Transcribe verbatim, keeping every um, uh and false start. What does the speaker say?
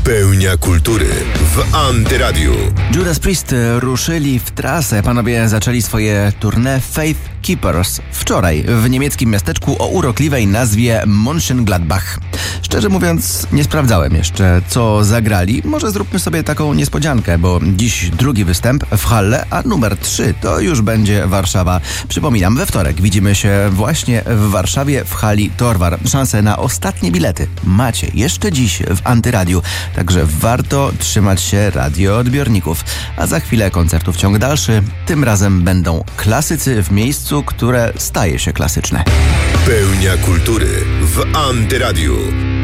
Pełnia kultury w Antyradiu. Judas Priest ruszyli w trasę. Panowie zaczęli swoje tournée Faith Keepers wczoraj w niemieckim miasteczku o urokliwej nazwie Mönchengladbach. Szczerze mówiąc, nie sprawdzałem jeszcze, co zagrali. Może zróbmy sobie taką niespodziankę, bo dziś drugi występ w Halle, a numer trzy to już będzie Warszawa. Przypominam, we wtorek widzimy się właśnie w Warszawie w hali Torwar. Szanse na ostatnie bilety macie jeszcze dziś w Antyradiu, także warto trzymać się radioodbiorników. A za chwilę koncertów ciąg dalszy. Tym razem będą klasycy w miejscu, które staje się klasyczne. Pełnia kultury w Antyradiu.